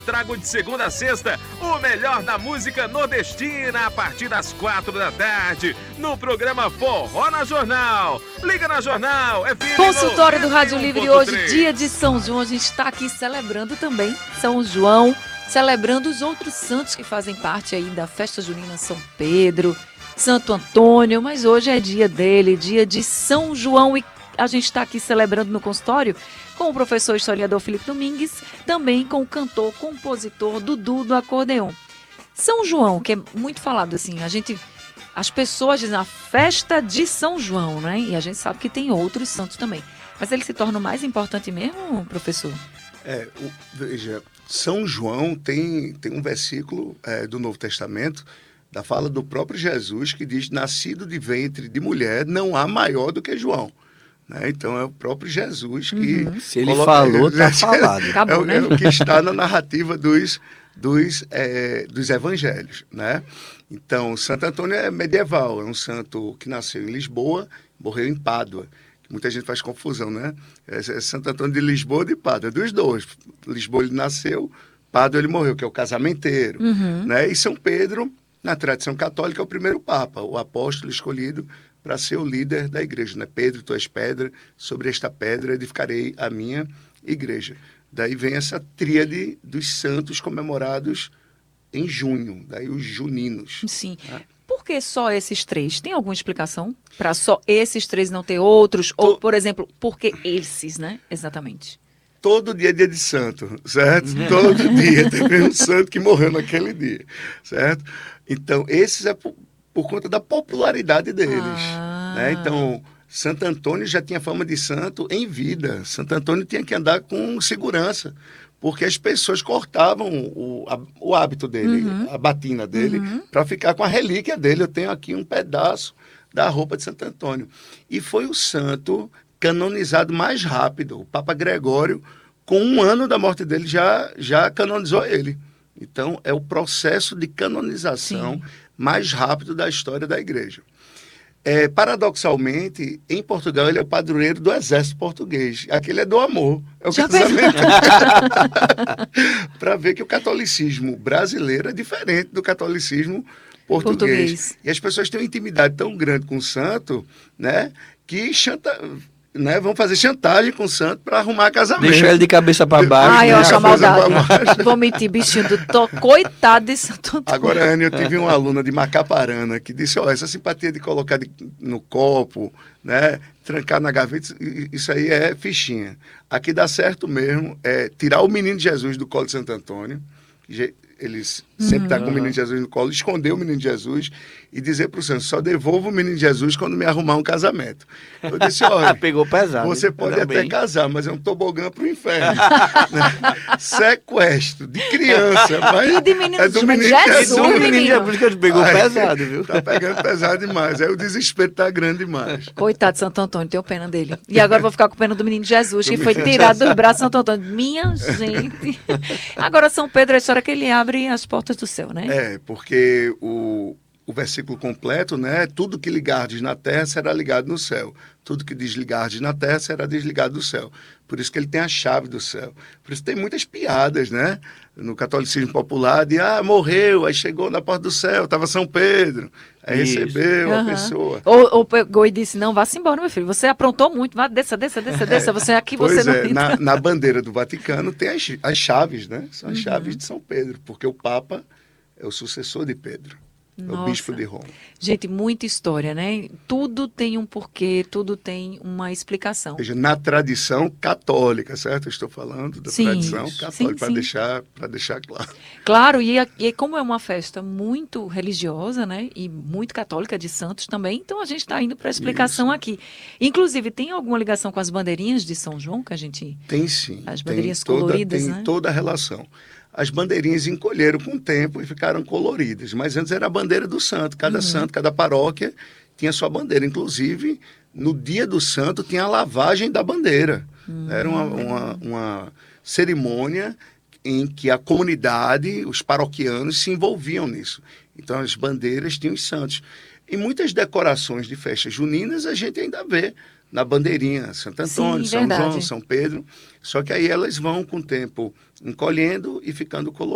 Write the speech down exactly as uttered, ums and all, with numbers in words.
Trago de segunda a sexta o melhor da música nordestina a partir das quatro da tarde no programa Forró na Jornal. Liga na Jornal, é filho. Consultório do Rádio Livre hoje, dia de São João. A gente está aqui celebrando também São João, celebrando os outros santos que fazem parte aí da festa junina, São Pedro, Santo Antônio, mas hoje é dia dele, dia de São João, e a gente está aqui celebrando no consultório com o professor historiador Felipe Domingues, também com o cantor, compositor Dudu do acordeon. São João, que é muito falado assim, a gente, as pessoas dizem a festa de São João, né? E a gente sabe que tem outros santos também. Mas ele se torna o mais importante mesmo, professor? É, o, veja, São João tem, tem um versículo é, do Novo Testamento, da fala do próprio Jesus, que diz: nascido de ventre de mulher, não há maior do que João. Né? Então é o próprio Jesus que... Uhum. Se ele coloca, falou, está é, falado. Acabou, é, né? é o que está na narrativa dos, dos, é, dos evangelhos. Né? Então, Santo Antônio é medieval, é um santo que nasceu em Lisboa, morreu em Pádua. Muita gente faz confusão, né? É, é Santo Antônio de Lisboa ou de Pádua, é dos dois. Lisboa ele nasceu, Pádua ele morreu, que é o casamenteiro. Uhum. Né? E São Pedro, na tradição católica, é o primeiro papa, o apóstolo escolhido para ser o líder da igreja. Né? Pedro, tu és pedra, sobre esta pedra edificarei a minha igreja. Daí vem essa tríade dos santos comemorados em junho, daí os juninos. Sim. Né? Por que só esses três? Tem alguma explicação para só esses três não ter outros? Ou, por exemplo, por que esses, né? Exatamente. Todo dia é dia de santo, certo? Todo dia teve um santo que morreu naquele dia, certo? Então, esses é por, por conta da popularidade deles. Ah. Né? Então, Santo Antônio já tinha fama de santo em vida. Santo Antônio tinha que andar com segurança, porque as pessoas cortavam o, a, o hábito dele, Uhum. a batina dele, Uhum. para ficar com a relíquia dele. Eu tenho aqui um pedaço da roupa de Santo Antônio. E foi o santo canonizado mais rápido. O Papa Gregório, com um ano da morte dele, já, já canonizou ele. Então, é o processo de canonização Sim. mais rápido da história da igreja. É, paradoxalmente, em Portugal, ele é o padroeiro do exército português. Aquele é do amor. É o Já casamento. Para ver que o catolicismo brasileiro é diferente do catolicismo português. Português. E as pessoas têm uma intimidade tão grande com o santo, né, que chanta... Né, vão fazer chantagem com o santo para arrumar casamento. Deixa ele de cabeça para baixo. Ai, eu né? acho a Cabeça maldade. pra baixo. Vou mentir, bichinho do to... Coitado de Santo Antônio. Agora, Anne, eu tive uma aluna de Macaparana que disse: ó, essa simpatia de colocar de, no copo, né, trancar na gaveta, isso aí é fichinha. Aqui dá certo mesmo é tirar o menino Jesus do colo de Santo Antônio, que eles sempre estão tá com o menino Jesus no colo, esconder o menino Jesus e dizer para o santo: só devolvo o menino Jesus quando me arrumar um casamento. Eu disse: olha, Pegou pesado. você pode Também. até casar, mas é um tobogã para o inferno. Né? Sequestro de criança. Mas E de menino é do menino Jesus, Jesus. Esse menino menino. é por isso que ele pegou Ai, pesado, viu? Tá pegando pesado demais. Aí o desespero tá grande demais. Coitado de Santo Antônio, tenho pena dele. E agora eu vou ficar com pena do menino Jesus, que Do foi menino tirado dos braços de Santo Antônio. Minha gente. Agora São Pedro é a história que ele abre as portas do céu, né? É, porque o, o versículo completo, né? Tudo que ligardes na terra será ligado no céu. Tudo que desligardes na terra será desligado do céu. Por isso que ele tem a chave do céu. Por isso tem muitas piadas, né? No catolicismo popular, de ah, morreu, aí chegou na porta do céu, estava São Pedro, aí Isso. recebeu a Aham. pessoa. Ou, ou pegou e disse: não, vá-se embora, meu filho. Você aprontou muito, vá, desça, desça, desça, desça. Você aqui, Pois você não é, entra. na, na bandeira do Vaticano tem as, as chaves, né? São as Uhum. chaves de São Pedro, porque o Papa é o sucessor de Pedro, é o Nossa. bispo de Roma. Gente, muita história, né? Tudo tem um porquê, tudo tem uma explicação. Ou seja, na tradição católica, certo? Eu estou falando da Sim, tradição isso. católica, Sim, para sim. deixar, para deixar claro. Claro, e, a- e como é uma festa muito religiosa, né? E muito católica de santos também, então a gente está indo para a explicação Isso. aqui. Inclusive, tem alguma ligação com as bandeirinhas de São João que a gente. Tem sim. As tem bandeirinhas toda, coloridas, tem né? toda a relação. As bandeirinhas encolheram com o tempo e ficaram coloridas, mas antes era a bandeira do santo. Cada Uhum. santo, cada paróquia tinha sua bandeira. Inclusive, no dia do santo tinha a lavagem da bandeira. Hum. Era uma, uma, uma cerimônia em que a comunidade, os paroquianos se envolviam nisso. Então as bandeiras tinham os santos. E muitas decorações de festas juninas a gente ainda vê na bandeirinha, Santo Antônio, Sim, São verdade. João, São Pedro, só que aí elas vão com o tempo encolhendo e ficando coloridas.